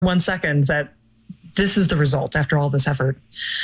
1 second that this is the result after all this effort.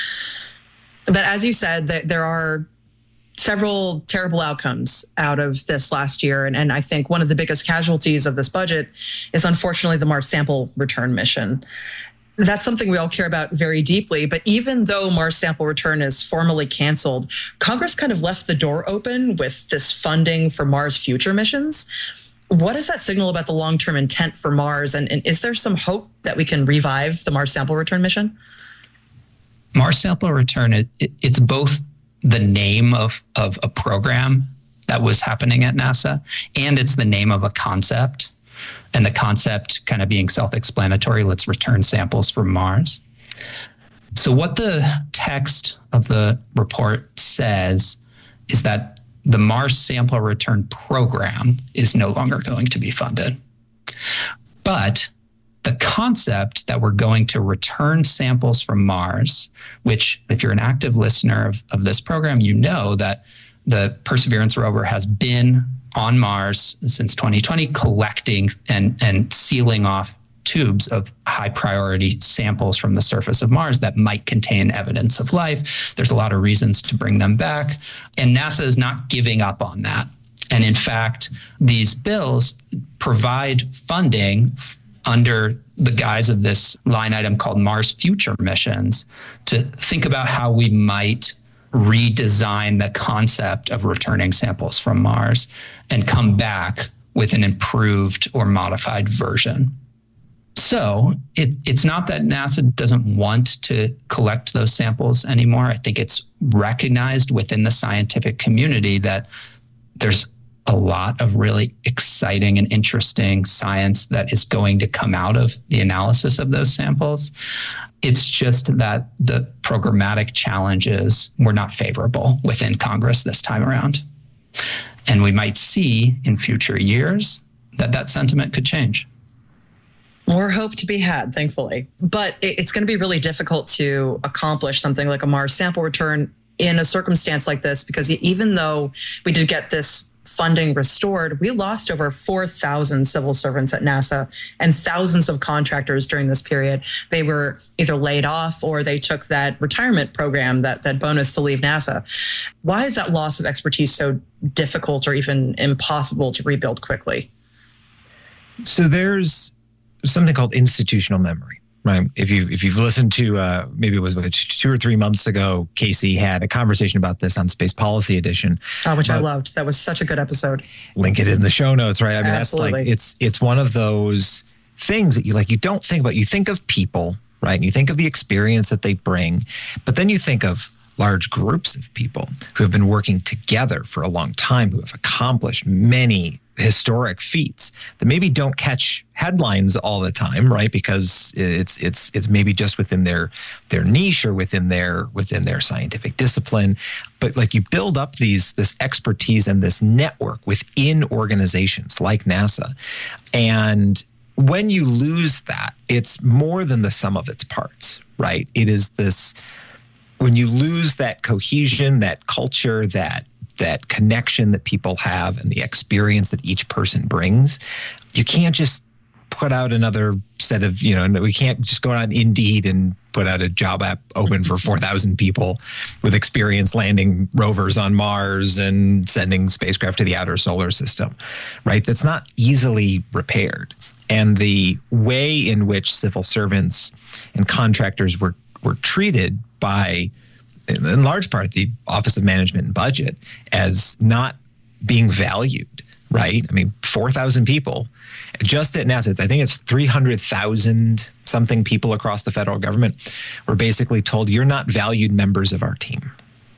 But as you said, that there are several terrible outcomes out of this last year. And I think one of the biggest casualties of this budget is unfortunately the Mars sample return mission. That's something we all care about very deeply. But even though Mars sample return is formally canceled, Congress kind of left the door open with this funding for Mars future missions. What does that signal about the long-term intent for Mars? And is there some hope that we can revive the Mars sample return mission? Mars sample return, it's both the name of a program that was happening at NASA, and it's the name of a concept. And the concept kind of being self-explanatory, let's return samples from Mars. So what the text of the report says is that the Mars sample return program is no longer going to be funded. But the concept that we're going to return samples from Mars, which if you're an active listener of this program, you know that the Perseverance rover has been on Mars since 2020, collecting and sealing off tubes of high priority samples from the surface of Mars that might contain evidence of life. There's a lot of reasons to bring them back. And NASA is not giving up on that. And in fact, these bills provide funding under the guise of this line item called Mars Future Missions to think about how we might redesign the concept of returning samples from Mars and come back with an improved or modified version. So it's not that NASA doesn't want to collect those samples anymore. I think it's recognized within the scientific community that there's a lot of really exciting and interesting science that is going to come out of the analysis of those samples. It's just that the programmatic challenges were not favorable within Congress this time around. And we might see in future years that sentiment could change. More hope to be had, thankfully. But it's going to be really difficult to accomplish something like a Mars sample return in a circumstance like this, because even though we did get this funding restored, we lost over 4,000 civil servants at NASA and thousands of contractors during this period. They were either laid off or they took that retirement program, that bonus to leave NASA. Why is that loss of expertise so difficult or even impossible to rebuild quickly? So there's something called institutional memory, right? If you've listened to maybe it was 2 or 3 months ago, Casey had a conversation about this on Space Policy Edition, which I loved. That was such a good episode. Link it in the show notes, right? I mean, Absolutely. That's like it's one of those things that you don't think about. You think of people, right? And you think of the experience that they bring, but then you think of large groups of people who have been working together for a long time, who have accomplished many historic feats that maybe don't catch headlines all the time, right? Because it's maybe just within their niche or within their scientific discipline. But like you build up this expertise and this network within organizations like NASA. And when you lose that, it's more than the sum of its parts, right? It is this, when you lose that cohesion, that culture, that connection that people have and the experience that each person brings, you can't just put out another set of, we can't just go on Indeed and put out a job app open for 4,000 people with experience landing rovers on Mars and sending spacecraft to the outer solar system, right? That's not easily repaired. And the way in which civil servants and contractors were treated by, in large part, the Office of Management and Budget as not being valued, right? I mean, 4,000 people just at NASA. I think it's 300,000 something people across the federal government were basically told, you're not valued members of our team.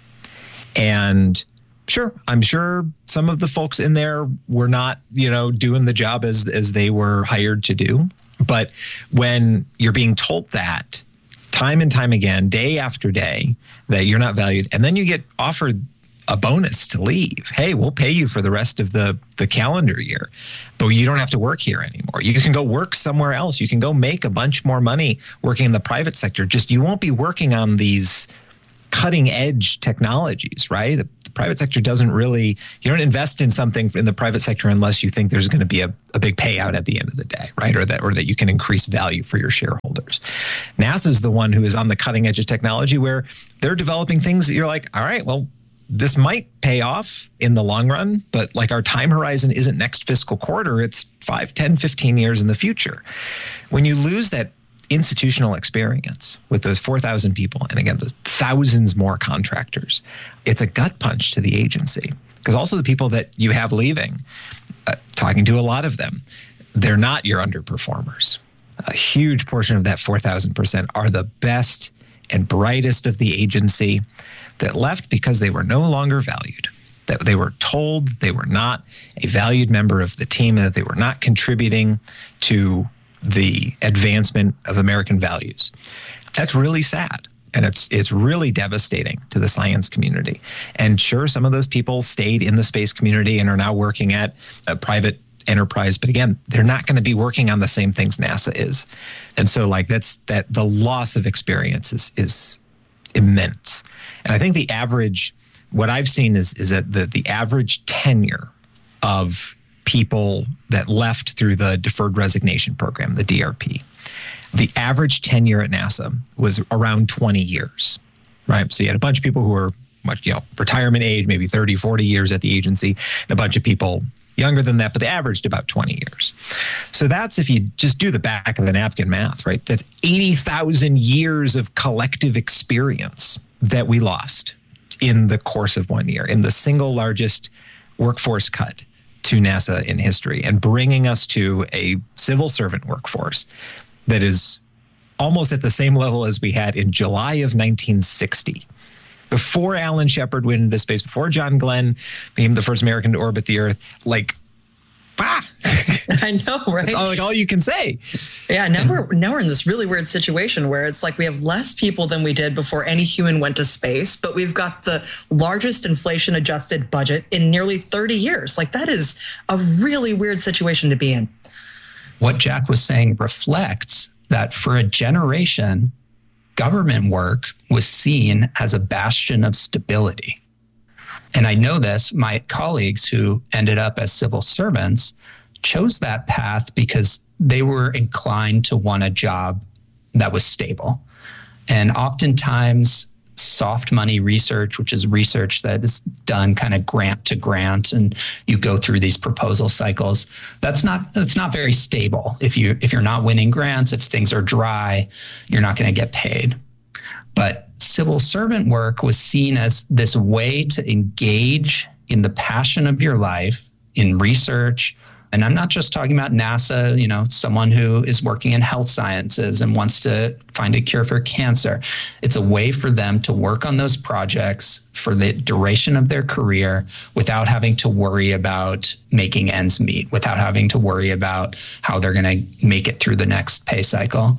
And sure, I'm sure some of the folks in there were not, doing the job as they were hired to do. But when you're being told that time and time again, day after day, that you're not valued, and then you get offered a bonus to leave. Hey, we'll pay you for the rest of the calendar year, but you don't have to work here anymore. You can go work somewhere else. You can go make a bunch more money working in the private sector. Just you won't be working on these cutting edge technologies, right? The private sector doesn't really, you don't invest in something in the private sector unless you think there's going to be a big payout at the end of the day, right? Or that you can increase value for your shareholders. NASA is the one who is on the cutting edge of technology where they're developing things that you're like, all right, well, this might pay off in the long run, but like our time horizon isn't next fiscal quarter, it's 5, 10, 15 years in the future. When you lose that institutional experience with those 4,000 people, and again, those thousands more contractors, it's a gut punch to the agency. Because also the people that you have leaving, talking to a lot of them, they're not your underperformers. A huge portion of that 4,000% are the best and brightest of the agency that left because they were no longer valued, that they were told they were not a valued member of the team, and that they were not contributing to the advancement of American values. That's really sad. And it's really devastating to the science community. And sure, some of those people stayed in the space community and are now working at a private enterprise. But again, they're not going to be working on the same things NASA is. And so like the loss of experience is immense. And I think what I've seen is that the average tenure of people that left through the Deferred Resignation Program, the DRP, the average tenure at NASA was around 20 years, right? So you had a bunch of people who were retirement age, maybe 30, 40 years at the agency, and a bunch of people younger than that, but they averaged about 20 years. So that's, if you just do the back of the napkin math, right? That's 80,000 years of collective experience that we lost in the course of 1 year, in the single largest workforce cut to NASA in history, and bringing us to a civil servant workforce that is almost at the same level as we had in July of 1960. Before Alan Shepard went into space, before John Glenn became the first American to orbit the Earth, I know, right? That's all you can say. Yeah, now we're in this really weird situation where it's like we have less people than we did before any human went to space, but we've got the largest inflation-adjusted budget in nearly 30 years. Like, that is a really weird situation to be in. What Jack was saying reflects that for a generation, government work was seen as a bastion of stability. And I know this, my colleagues who ended up as civil servants chose that path because they were inclined to want a job that was stable. And oftentimes, soft money research, which is research that is done kind of grant to grant, and you go through these proposal cycles, that's not very stable. If you're not winning grants, if things are dry, you're not going to get paid. But civil servant work was seen as this way to engage in the passion of your life in research. And I'm not just talking about NASA, someone who is working in health sciences and wants to find a cure for cancer. It's a way for them to work on those projects for the duration of their career without having to worry about making ends meet, without having to worry about how they're going to make it through the next pay cycle.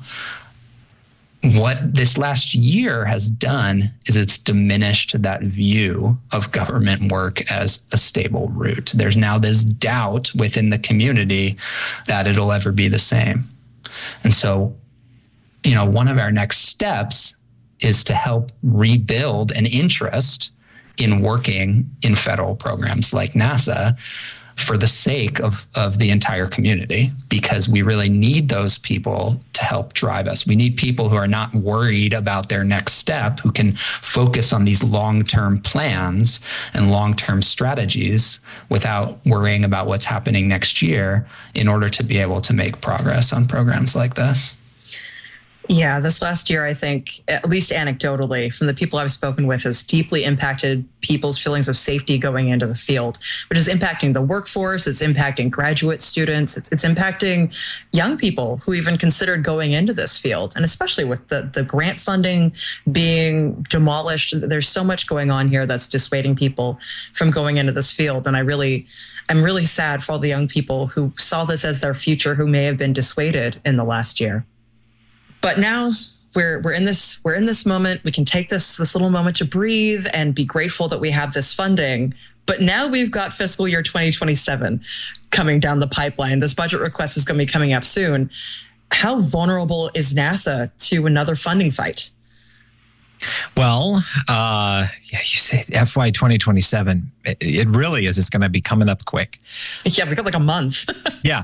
What this last year has done is it's diminished that view of government work as a stable route. There's now this doubt within the community that it'll ever be the same. And so, one of our next steps is to help rebuild an interest in working in federal programs like NASA for the sake of the entire community, because we really need those people to help drive us. We need people who are not worried about their next step, who can focus on these long-term plans and long-term strategies without worrying about what's happening next year in order to be able to make progress on programs like this. Yeah, this last year, I think, at least anecdotally, from the people I've spoken with, has deeply impacted people's feelings of safety going into the field, which is impacting the workforce. It's impacting graduate students. It's impacting young people who even considered going into this field. And especially with the grant funding being demolished, there's so much going on here that's dissuading people from going into this field. And I'm really sad for all the young people who saw this as their future, who may have been dissuaded in the last year. But now we're in this moment. We can take this little moment to breathe and be grateful that we have this funding. But now we've got fiscal year 2027 coming down the pipeline. This budget request is going to be coming up soon. How vulnerable is NASA to another funding fight? Well, yeah, you say FY 2027. It really is. It's going to be coming up quick. Yeah, we got like a month. Yeah.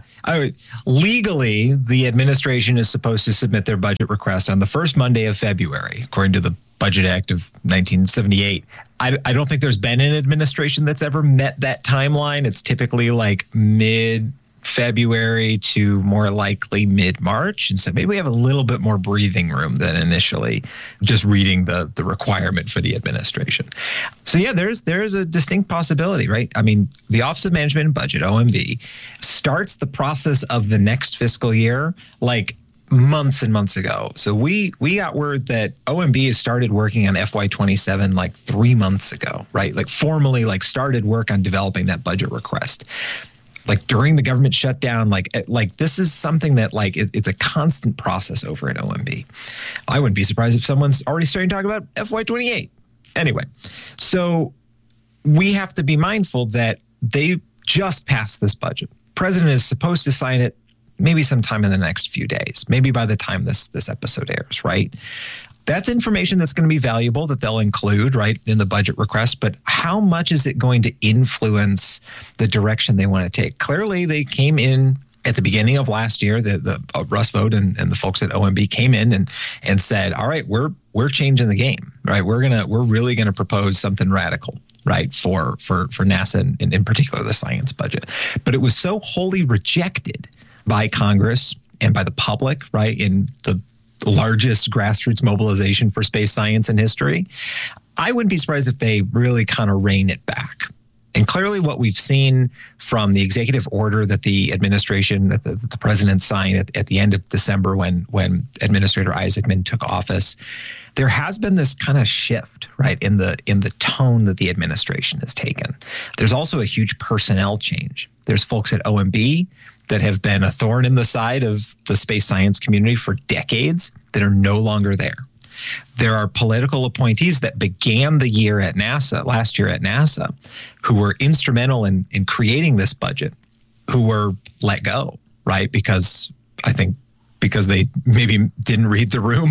Legally, the administration is supposed to submit their budget request on the first Monday of February, according to the Budget Act of 1978. I don't think there's been an administration that's ever met that timeline. It's typically like mid-February to more likely mid-March. And so maybe we have a little bit more breathing room than initially just reading the requirement for the administration. So yeah, there's a distinct possibility, right? I mean, the Office of Management and Budget, OMB, starts the process of the next fiscal year like months and months ago. So we got word that OMB has started working on FY27 like 3 months ago, right? Like formally like started work on developing that budget request. Like during the government shutdown, like this is something that like it's a constant process over at OMB. I wouldn't be surprised if someone's already starting to talk about FY28. Anyway, so we have to be mindful that they just passed this budget. President is supposed to sign it maybe sometime in the next few days, maybe by the time this episode airs, right? That's information that's going to be valuable that they'll include, right, in the budget request. But how much is it going to influence the direction they want to take? Clearly, they came in at the beginning of last year. The Russ Vought and the folks at OMB came in and said, "All right, we're changing the game, right? We're really gonna propose something radical." Right, for NASA and in particular the science budget. But it was so wholly rejected by Congress and by the public, right, in the largest grassroots mobilization for space science in history. I wouldn't be surprised if they really kind of rein it back. And clearly what we've seen from the executive order that the administration, that the president signed at the end of December when Administrator Isaacman took office, there has been this kind of shift, right, in the tone that the administration has taken. There's also a huge personnel change. There's folks at OMB that have been a thorn in the side of the space science community for decades that are no longer there. There are political appointees that began the year at NASA, last year at NASA, who were instrumental in creating this budget, who were let go, right? Because they maybe didn't read the room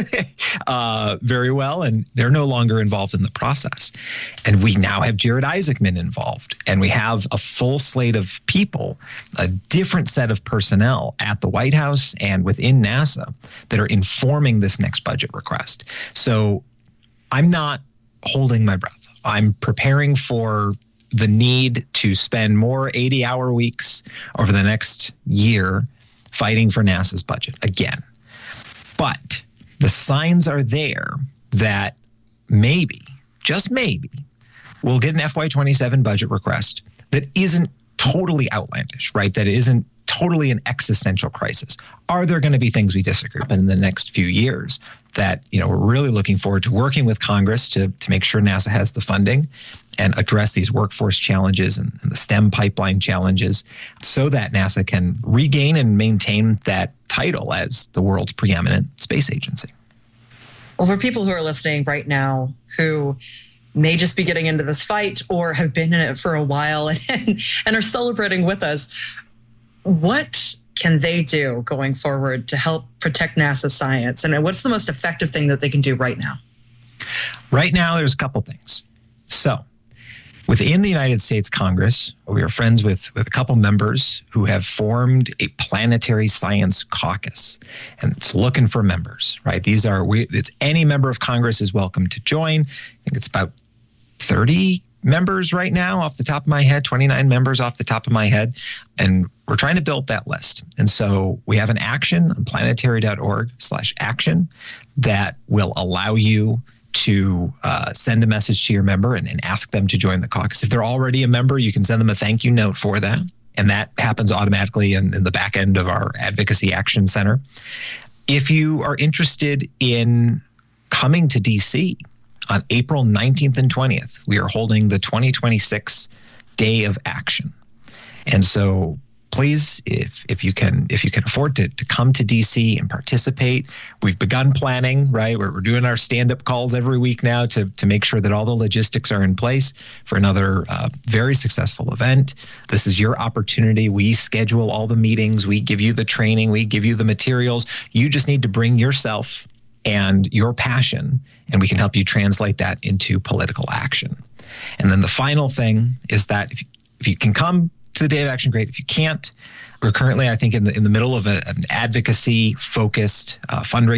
very well, and they're no longer involved in the process. And we now have Jared Isaacman involved, and we have a full slate of people, a different set of personnel at the White House and within NASA that are informing this next budget request. So I'm not holding my breath. I'm preparing for the need to spend more 80-hour weeks over the next year fighting for NASA's budget again. But the signs are there that maybe, just maybe, we'll get an FY27 budget request that isn't totally outlandish, right? That isn't totally an existential crisis. Are there going to be things we disagree on in the next few years that, we're really looking forward to working with Congress to make sure NASA has the funding and address these workforce challenges and the STEM pipeline challenges so that NASA can regain and maintain that title as the world's preeminent space agency? Well, for people who are listening right now who may just be getting into this fight or have been in it for a while and are celebrating with us, what can they do going forward to help protect NASA science? And what's the most effective thing that they can do right now? Right now, there's a couple things. So within the United States Congress, we are friends with a couple members who have formed a planetary science caucus, and it's looking for members, right? It's any member of Congress is welcome to join. I think it's about 30 members right now off the top of my head, 29 members off the top of my head. And we're trying to build that list. And so we have an action on planetary.org/action that will allow you to send a message to your member and ask them to join the caucus. If they're already a member, you can send them a thank you note for that. And that happens automatically in the back end of our Advocacy Action Center. If you are interested in coming to DC on April 19th and 20th, we are holding the 2026 Day of Action. And so please, if you can afford to come to DC and participate, we've begun planning, right? We're doing our stand-up calls every week now to make sure that all the logistics are in place for another very successful event. This is your opportunity. We schedule all the meetings. We give you the training. We give you the materials. You just need to bring yourself and your passion, and we can help you translate that into political action. And then the final thing is that if you can come to the Day of Action, great. If you can't, we're currently, I think, in the middle of an advocacy-focused fundraising